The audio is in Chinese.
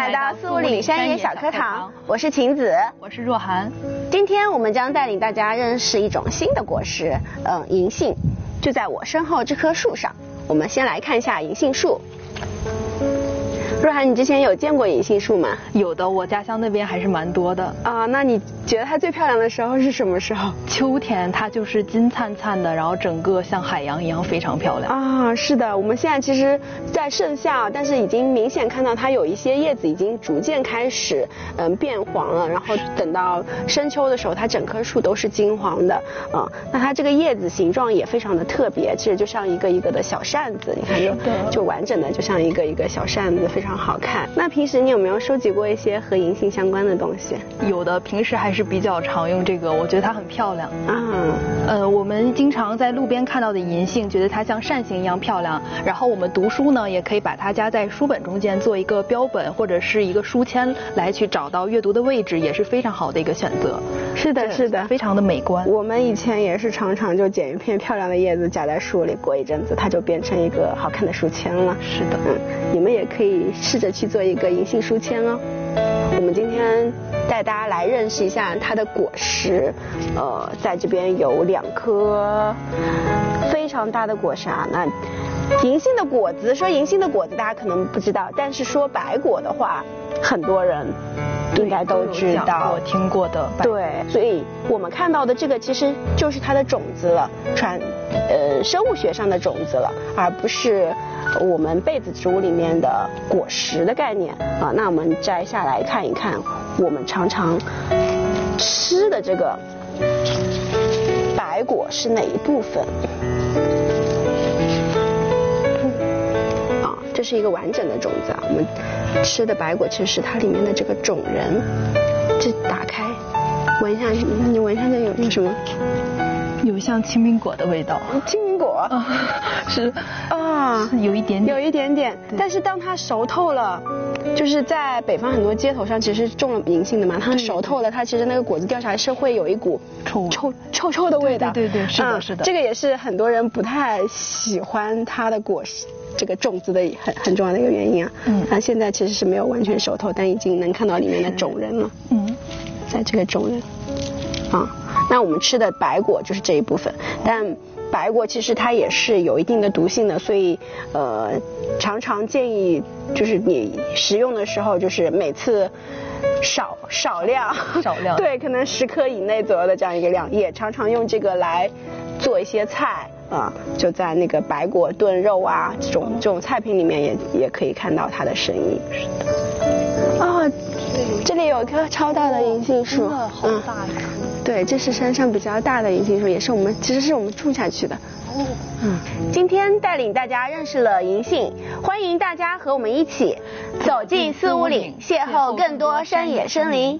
来到450山野小课堂，我是晴子， 我是若涵。 今天我们将带领大家认识一种新的果实，银杏，就在我身后这棵树上。我们先来看一下银杏树。若涵，你之前有见过银杏树吗？ 有的，我家乡那边还是蛮多的。 啊，那你觉得它最漂亮的时候是什么时候？ 秋天，它就是金灿灿的，然后整个像海洋一样非常漂亮。 啊，是的，我们现在其实在盛夏，但是已经明显看到它有一些叶子已经逐渐开始变黄了，然后等到深秋的时候，它整棵树都是金黄的啊。那它这个叶子形状也非常的特别，其实就像一个一个的小扇子，你看就完整的就像一个一个小扇子，非常好看。那平时你有没有收集过一些和银杏相关的东西？ 有的，平时还是比较常用这个，我觉得它很漂亮啊。 我们经常在路边看到的银杏，觉得它像扇形一样漂亮。然后我们读书呢，也可以把它夹在书本中间做一个标本或者是一个书签，来去找到阅读的位置，也是非常好的一个选择。 是的，是的， 非常的美观。 我们以前也是常常就捡一片漂亮的叶子夹在树里，过一阵子它就变成一个好看的书签了。 是的， 你们也可以试着去做一个银杏书签哦。我们今天带大家来认识一下它的果实，在这边有2颗非常大的果实啊。那银杏的果子，说银杏的果子大家可能不知道，但是说白果的话，很多人应该都知道， 我听过的。 对，所以我们看到的这个其实就是它的种子了，生物学上的种子了，而不是我们被子植物里面的果实的概念啊。那我们摘下来看一看，我们常常吃的这个白果是哪一部分？这是一个完整的种子啊，我们吃的白果其实是它里面的这个种仁。这打开闻一下，你闻一下这有什么？ 有像青苹果的味道。 青苹果是啊， 有一点点， 但是当它熟透了，就是在北方很多街头上其实是种了银杏的嘛，它熟透了，它其实那个果子掉下来是会有一股臭的味道。 对，是的，是的。 这个也是很多人不太喜欢它的果实。这个种子的很重要的一个原因啊，它现在其实是没有完全熟透，但已经能看到里面的种仁了。在这个种仁啊，那我们吃的白果就是这一部分，但白果其实它也是有一定的毒性的，所以常常建议就是你食用的时候，就是每次少量，对，可能10颗以内左右的这样一个量，也常常用这个来做一些菜。就在那个白果炖肉啊这种菜品里面也可以看到它的身影。是的。这里有一棵超大的银杏树， 好大一棵。 对，这是山上比较大的银杏树，也是其实是我们种下去的。今天带领大家认识了银杏，欢迎大家和我们一起走进450，邂逅更多山野生灵。